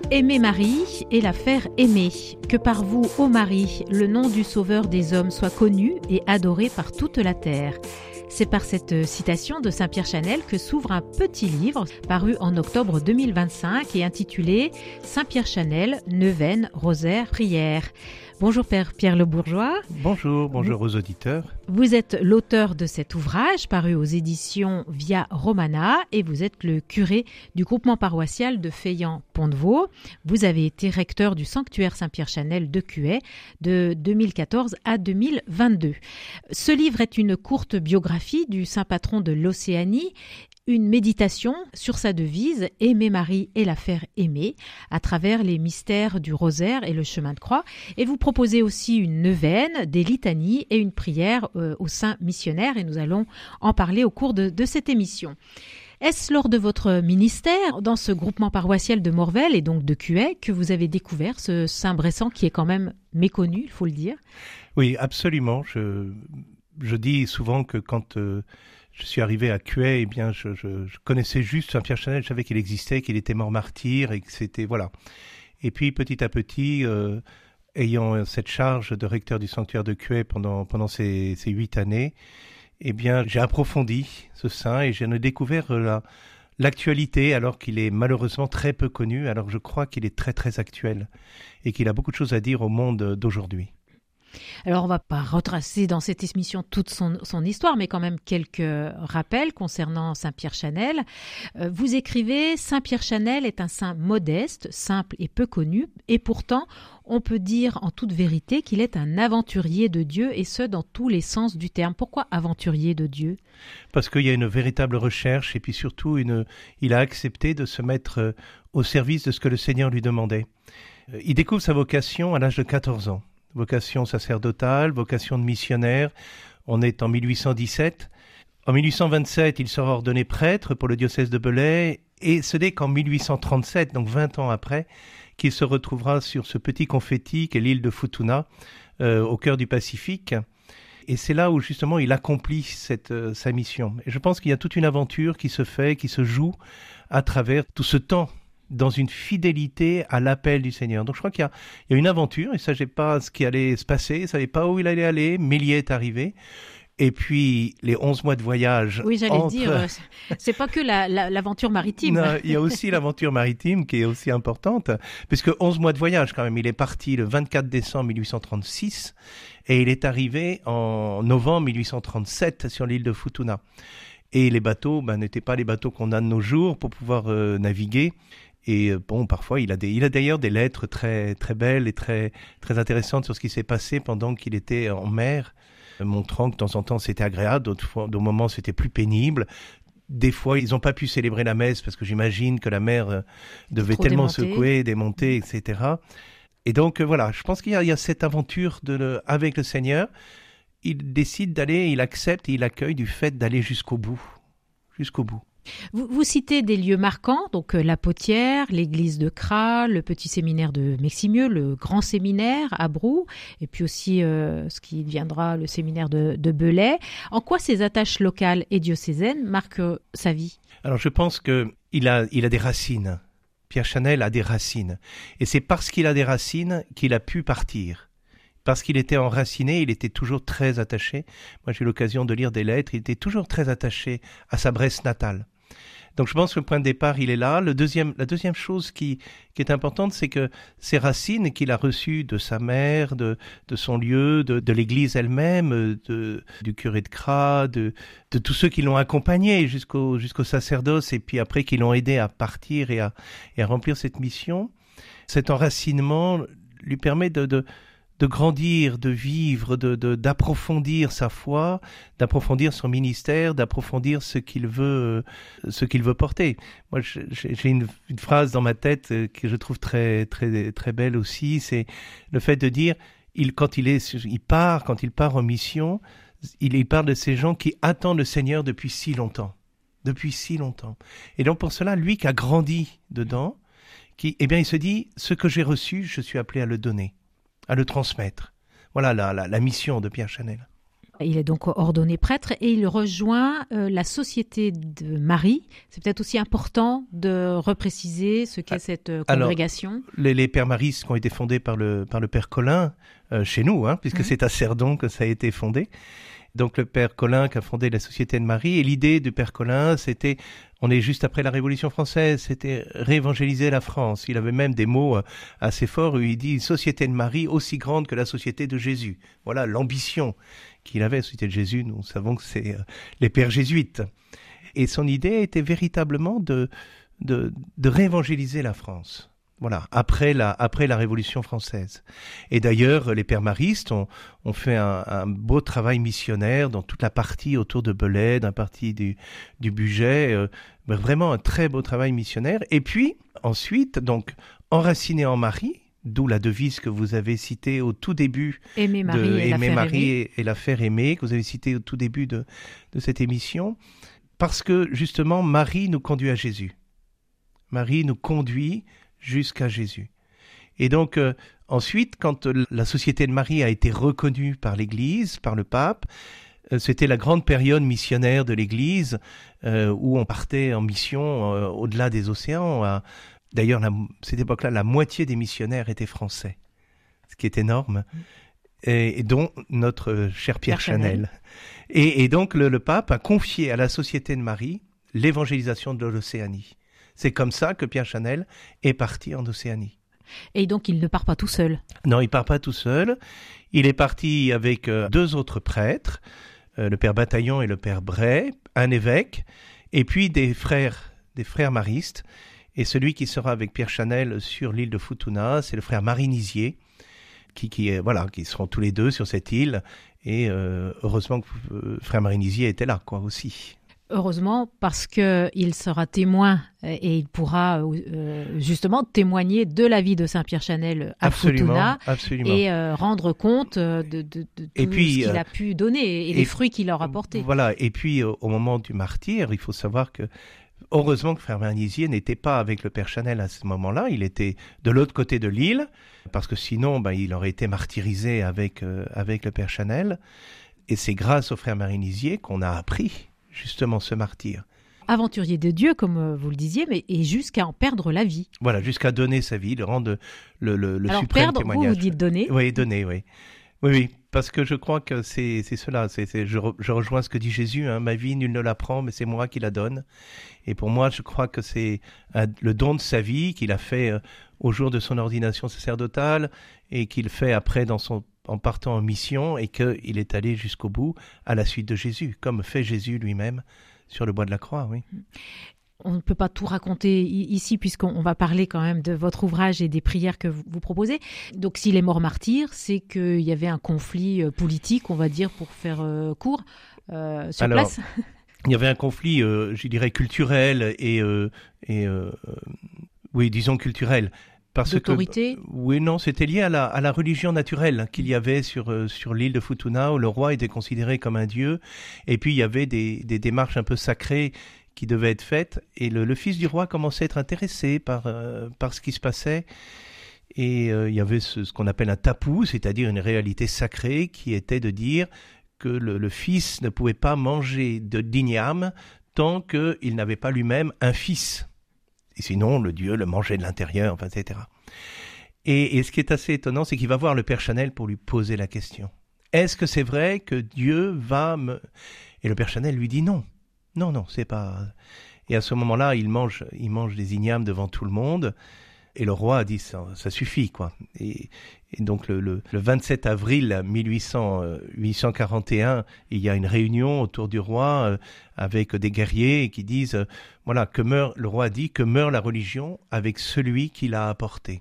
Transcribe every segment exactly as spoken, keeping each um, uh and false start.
Aimer Marie et la faire aimer. Que par vous, ô Marie, le nom du Sauveur des hommes soit connu et adoré par toute la terre. C'est par cette citation de Saint Pierre Chanel que s'ouvre un petit livre paru en octobre deux mille vingt-cinq et intitulé Saint Pierre Chanel, Neuvaine, Rosaire, Prière. Bonjour Père Pierre Le Bourgeois. Bonjour, bonjour vous, aux auditeurs. Vous êtes l'auteur de cet ouvrage paru aux éditions Via Romana et vous êtes le curé du groupement paroissial de Feillan-Pont-de-Vaux. Vous avez été recteur du sanctuaire Saint-Pierre Chanel de Cuey de deux mille quatorze à deux mille vingt-deux. Ce livre est une courte biographie du saint patron de l'Océanie, une méditation sur sa devise « Aimer Marie et la faire aimer » à travers les mystères du rosaire et le chemin de croix. Et vous proposez aussi une neuvaine, des litanies et une prière euh, aux saints missionnaires. Et nous allons en parler au cours de, de cette émission. Est-ce lors de votre ministère, dans ce groupement paroissial de Morvel et donc de Cuey, que vous avez découvert ce saint Bressant qui est quand même méconnu, il faut le dire? Oui, absolument. Je, je dis souvent que quand... Euh, Je suis arrivé à Cuey, eh bien, je, je, je connaissais juste Saint-Pierre Chanel, je savais qu'il existait, qu'il était mort martyr et que c'était, voilà. Et puis, petit à petit, euh, ayant cette charge de recteur du sanctuaire de Cuey pendant, pendant ces, ces huit années, eh bien, j'ai approfondi ce saint et j'en ai découvert la, l'actualité alors qu'il est malheureusement très peu connu, alors je crois qu'il est très, très actuel et qu'il a beaucoup de choses à dire au monde d'aujourd'hui. Alors, on ne va pas retracer dans cette émission toute son, son histoire, mais quand même quelques rappels concernant Saint Pierre Chanel. Euh, vous écrivez « Saint Pierre Chanel est un saint modeste, simple et peu connu, et pourtant, on peut dire en toute vérité qu'il est un aventurier de Dieu, et ce, dans tous les sens du terme. » Pourquoi aventurier de Dieu ? Parce qu'il y a une véritable recherche, et puis surtout, une, il a accepté de se mettre au service de ce que le Seigneur lui demandait. Il découvre sa vocation à l'âge de quatorze ans. Vocation sacerdotale, vocation de missionnaire. On est en mille huit cent dix-sept. En mille huit cent vingt-sept, il sera ordonné prêtre pour le diocèse de Belley. Et ce n'est qu'en mille huit cent trente-sept, donc vingt ans après, qu'il se retrouvera sur ce petit confetti qu'est l'île de Futuna, euh, au cœur du Pacifique. Et c'est là où justement il accomplit cette, euh, sa mission. Et je pense qu'il y a toute une aventure qui se fait, qui se joue à travers tout ce temps, dans une fidélité à l'appel du Seigneur. Donc je crois qu'il y a, il y a une aventure, il ne savait pas ce qui allait se passer, il ne savait pas où il allait aller, mais il y est arrivé. Et puis les onze mois de voyage. Oui, j'allais entre... dire, c'est pas que la, la, l'aventure maritime. Non, il y a aussi l'aventure maritime qui est aussi importante, puisque onze mois de voyage quand même. Il est parti le vingt-quatre décembre mille huit cent trente-six et il est arrivé en novembre mille huit cent trente-sept sur l'île de Futuna. Et les bateaux ben, n'étaient pas les bateaux qu'on a de nos jours pour pouvoir euh, naviguer. Et bon, parfois, il a, des, il a d'ailleurs des lettres très, très belles et très, très intéressantes sur ce qui s'est passé pendant qu'il était en mer, montrant que de temps en temps c'était agréable, d'autres fois, d'autres moments c'était plus pénible. Des fois, ils n'ont pas pu célébrer la messe parce que j'imagine que la mer devait Trop tellement démonté. secouer, démonter, et cetera. Et donc, voilà, je pense qu'il y a, il y a cette aventure de le, avec le Seigneur. Il décide d'aller, il accepte et il accueille du fait d'aller jusqu'au bout, jusqu'au bout. Vous, vous citez des lieux marquants, donc euh, la Potière, l'église de Cras, le petit séminaire de Meximieux, le grand séminaire à Brou, et puis aussi euh, ce qui deviendra le séminaire de, de Belley. En quoi ces attaches locales et diocésaines marquent euh, sa vie ? Alors je pense qu'il a, il a des racines. Pierre Chanel a des racines. Et c'est parce qu'il a des racines qu'il a pu partir. Parce qu'il était enraciné, il était toujours très attaché. Moi j'ai eu l'occasion de lire des lettres, il était toujours très attaché à sa Bresse natale. Donc je pense que le point de départ, il est là. Le deuxième, la deuxième chose qui, qui est importante, c'est que ces racines qu'il a reçues de sa mère, de, de son lieu, de, de l'église elle-même, de, du curé de Cras, de, de tous ceux qui l'ont accompagné jusqu'au, jusqu'au sacerdoce et puis après qui l'ont aidé à partir et à, et à remplir cette mission, cet enracinement lui permet de... de de grandir, de vivre, de, de, d'approfondir sa foi, d'approfondir son ministère, d'approfondir ce qu'il veut, ce qu'il veut porter. Moi, j'ai, j'ai une, une phrase dans ma tête que je trouve très, très, très belle aussi, c'est le fait de dire, il, quand il est, il part, quand il part en mission, il, il parle de ces gens qui attendent le Seigneur depuis si longtemps, depuis si longtemps. Et donc pour cela, lui qui a grandi dedans, qui, eh bien, il se dit, ce que j'ai reçu, je suis appelé à le donner, à le transmettre. Voilà la, la, la mission de Pierre Chanel. Il est donc ordonné prêtre et il rejoint euh, la Société de Marie. C'est peut-être aussi important de repréciser ce qu'est cette euh, congrégation. Alors, les, les pères maristes qui ont été fondés par le, par le père Colin, euh, chez nous, hein, puisque mmh. c'est à Cerdon que ça a été fondé. Donc le père Colin qui a fondé la Société de Marie. Et l'idée du père Colin, c'était, on est juste après la Révolution française, c'était réévangéliser la France. Il avait même des mots assez forts où il dit une Société de Marie aussi grande que la Société de Jésus. Voilà l'ambition qu'il avait. La Société de Jésus, nous savons que c'est euh, les pères jésuites. Et son idée était véritablement de, de, de réévangéliser la France. Voilà, après la, après la Révolution française. Et d'ailleurs, les pères maristes ont, ont fait un, un beau travail missionnaire dans toute la partie autour de Belay, d'un partie du, du Bugey, euh, vraiment un très beau travail missionnaire. Et puis, ensuite, donc, enraciné en Marie, d'où la devise que vous avez citée au tout début Aimer Marie, de et, Aimer la Marie et, et la faire aimer, que vous avez citée au tout début de, de cette émission, parce que, justement, Marie nous conduit à Jésus. Marie nous conduit jusqu'à Jésus. Et donc, euh, ensuite, quand euh, la Société de Marie a été reconnue par l'Église, par le pape, euh, c'était la grande période missionnaire de l'Église, euh, où on partait en mission euh, au-delà des océans. À... D'ailleurs, à cette époque-là, la moitié des missionnaires étaient français, ce qui est énorme, et, et dont notre euh, cher Pierre, Pierre Chanel. Chanel. Et, et donc, le, le pape a confié à la Société de Marie l'évangélisation de l'Océanie. C'est comme ça que Pierre Chanel est parti en Océanie. Et donc, il ne part pas tout seul? Non, il ne part pas tout seul. Il est parti avec euh, deux autres prêtres, euh, le père Bataillon et le père Bray, un évêque, et puis des frères, des frères maristes. Et celui qui sera avec Pierre Chanel sur l'île de Futuna, c'est le frère Marie Nizier, qui, qui, est, voilà, qui seront tous les deux sur cette île. Et euh, heureusement que euh, frère Marie Nizier était là, quoi, aussi. Heureusement, parce qu'il sera témoin et il pourra euh, justement témoigner de la vie de Saint-Pierre Chanel à absolument, Futuna absolument. et euh, rendre compte de, de, de tout et puis, ce qu'il euh, a pu donner et, et les fruits qu'il leur a apportés. Voilà, et puis euh, au moment du martyre, il faut savoir que heureusement que frère Nizier n'était pas avec le père Chanel à ce moment-là, il était de l'autre côté de l'île, parce que sinon ben, il aurait été martyrisé avec, euh, avec le père Chanel. Et c'est grâce au frère Marie Nizier qu'on a appris justement ce martyr. Aventurier de Dieu, comme vous le disiez, mais et jusqu'à en perdre la vie. Voilà, jusqu'à donner sa vie, le rendre le, le, le Alors, suprême perdre, témoignage. Vous, vous dites donner. Oui, donner, oui. Oui, oui, parce que je crois que c'est, c'est cela. C'est, c'est, je, re, je rejoins ce que dit Jésus, hein, ma vie, nul ne la prend, mais c'est moi qui la donne. Et pour moi, je crois que c'est un, le don de sa vie qu'il a fait euh, au jour de son ordination sacerdotale et qu'il fait après dans son en partant en mission et qu'il est allé jusqu'au bout à la suite de Jésus, comme fait Jésus lui-même sur le bois de la croix, oui. On ne peut pas tout raconter ici puisqu'on va parler quand même de votre ouvrage et des prières que vous, vous proposez. Donc s'il est mort martyr, c'est qu'il y avait un conflit politique, on va dire, pour faire euh, court, euh, sur Alors, place. Il y avait un conflit, euh, je dirais, culturel et, euh, et euh, oui, disons culturel. Parce d'autorité que, oui, non, c'était lié à la, à la religion naturelle qu'il y avait sur, euh, sur l'île de Futuna, où le roi était considéré comme un dieu. Et puis, il y avait des, des démarches un peu sacrées qui devaient être faites. Et le, le fils du roi commençait à être intéressé par, euh, par ce qui se passait. Et euh, il y avait ce, ce qu'on appelle un tapu, c'est-à-dire une réalité sacrée qui était de dire que le, le fils ne pouvait pas manger de d'igname tant qu'il n'avait pas lui-même un fils. Et sinon, le Dieu le mangeait de l'intérieur, enfin, et cetera. Et, et ce qui est assez étonnant, c'est qu'il va voir le père Chanel pour lui poser la question. Est-ce que c'est vrai que Dieu va me... Et le père Chanel lui dit non. Non, non, c'est pas... Et à ce moment-là, il mange, il mange des ignames devant tout le monde. Et le roi a dit, ça, ça suffit, quoi. Et, et donc, le, le, le vingt-sept avril mille huit cent quarante et un, il y a une réunion autour du roi euh, avec des guerriers qui disent, euh, voilà, que meurt, le roi dit, que meurt la religion avec celui qui l'a apportée.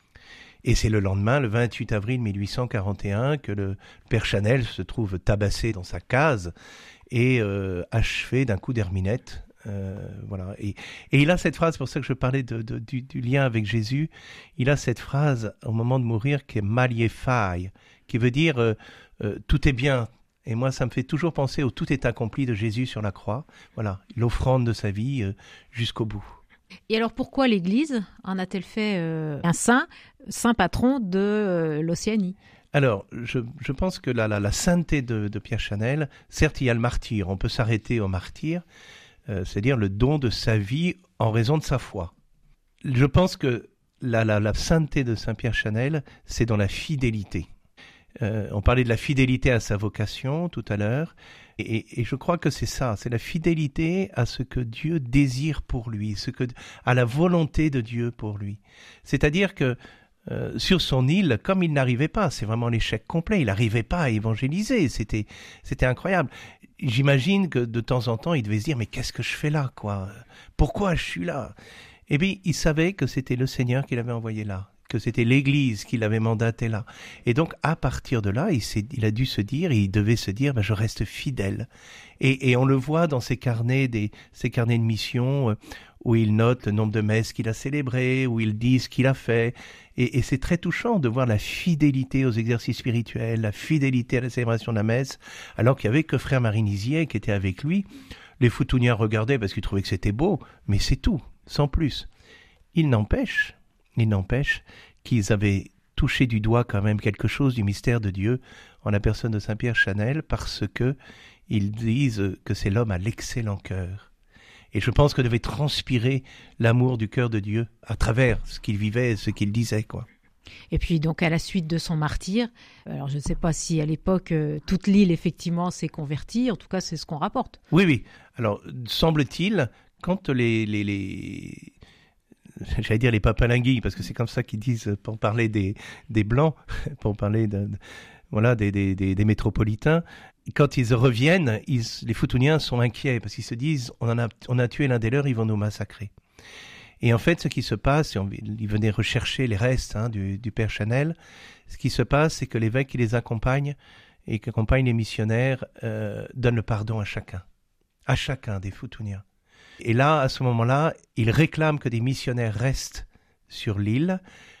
Et c'est le lendemain, le vingt-huit avril mille huit cent quarante et un, que le père Chanel se trouve tabassé dans sa case et euh, achevé d'un coup d'herminette. Euh, voilà. Et, et il a cette phrase, c'est pour ça que je parlais de, de, du, du lien avec Jésus, il a cette phrase au moment de mourir qui est Maliefai, qui veut dire euh, euh, tout est bien. Et moi, ça me fait toujours penser au tout est accompli de Jésus sur la croix. Voilà, l'offrande de sa vie euh, jusqu'au bout. Et alors pourquoi l'Église en a-t-elle fait euh, un saint, saint patron de euh, l'Océanie ? Alors, je, je pense que la, la, la sainteté de, de Pierre Chanel, certes, il y a le martyr, on peut s'arrêter au martyr, euh, c'est-à-dire le don de sa vie en raison de sa foi. Je pense que la, la, la sainteté de Saint Pierre Chanel, c'est dans la fidélité. Euh, on parlait de la fidélité à sa vocation tout à l'heure, et, et je crois que c'est ça, c'est la fidélité à ce que Dieu désire pour lui, ce que, à la volonté de Dieu pour lui. C'est-à-dire que Euh, sur son île, comme il n'arrivait pas, c'est vraiment l'échec complet, il n'arrivait pas à évangéliser, c'était, c'était incroyable. J'imagine que de temps en temps, il devait se dire, mais qu'est-ce que je fais là, quoi ? Pourquoi je suis là ? Eh bien, il savait que c'était le Seigneur qui l'avait envoyé là, que c'était l'Église qui l'avait mandaté là. Et donc, à partir de là, il, s'est, il a dû se dire, il devait se dire, ben, je reste fidèle. Et, et on le voit dans ses carnets, des, ses carnets de mission, euh, où il note le nombre de messes qu'il a célébrées, où il dit ce qu'il a fait. Et, et c'est très touchant de voir la fidélité aux exercices spirituels, la fidélité à la célébration de la messe, alors qu'il n'y avait que frère Marinisier qui était avec lui. Les Foutouniens regardaient parce qu'ils trouvaient que c'était beau, mais c'est tout, sans plus. Il n'empêche, il n'empêche qu'ils avaient touché du doigt quand même quelque chose du mystère de Dieu en la personne de Saint Pierre Chanel, parce que ils disent que c'est l'homme à l'excellent cœur. Et je pense que devait transpirer l'amour du cœur de Dieu à travers ce qu'il vivait et ce qu'il disait, quoi. Et puis donc à la suite de son martyre, alors je ne sais pas si à l'époque euh, toute l'île effectivement s'est convertie, en tout cas c'est ce qu'on rapporte. Oui, oui. Alors semble-t-il, quand les, les, les... j'allais dire les papalinguis, parce que c'est comme ça qu'ils disent pour parler des, des Blancs, pour parler de, de, voilà, des, des, des, des métropolitains, quand ils reviennent, ils, les Foutouniens sont inquiets parce qu'ils se disent on, en a, on a tué l'un des leurs, ils vont nous massacrer. Et en fait, ce qui se passe, on, ils venaient rechercher les restes hein, du, du Père Chanel, ce qui se passe, c'est que l'évêque qui les accompagne et qui accompagne les missionnaires euh, donne le pardon à chacun, à chacun des Foutouniens. Et là, à ce moment-là, il réclame que des missionnaires restent sur l'île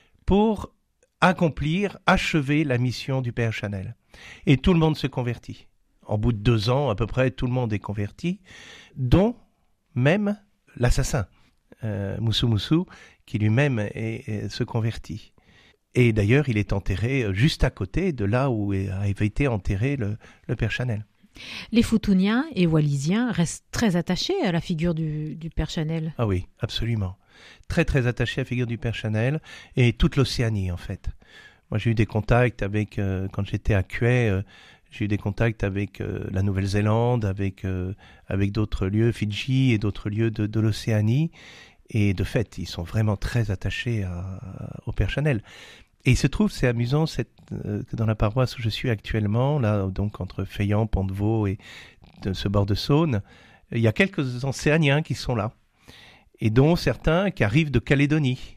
pour accomplir, achever la mission du Père Chanel. Et tout le monde se convertit. En bout de deux ans, à peu près, tout le monde est converti, dont même l'assassin, euh, Moussou Moussou, qui lui-même est, est, se convertit. Et d'ailleurs, il est enterré juste à côté de là où avait été enterré le, le Père Chanel. Les Foutouniens et Wallisiens restent très attachés à la figure du, du Père Chanel. Ah oui, absolument. Très, très attachés à la figure du Père Chanel et toute l'Océanie, en fait. Moi, j'ai eu des contacts avec, euh, quand j'étais à Coué, euh, j'ai eu des contacts avec euh, la Nouvelle-Zélande, avec, euh, avec d'autres lieux, Fidji et d'autres lieux de, de l'Océanie. Et de fait, ils sont vraiment très attachés à, à, au Père Chanel. Et il se trouve, c'est amusant, cette, euh, que dans la paroisse où je suis actuellement, là, donc entre Feyant, Pont-de-Vaux et de ce bord de Saône, il y a quelques Océaniens qui sont là. Et dont certains qui arrivent de Calédonie.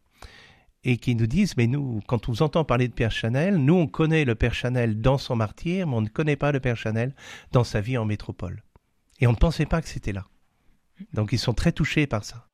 Et qui nous disent, mais nous, quand on vous entend parler de Pierre Chanel, nous, on connaît le Père Chanel dans son martyre, mais on ne connaît pas le Père Chanel dans sa vie en métropole. Et on ne pensait pas que c'était là. Donc, ils sont très touchés par ça.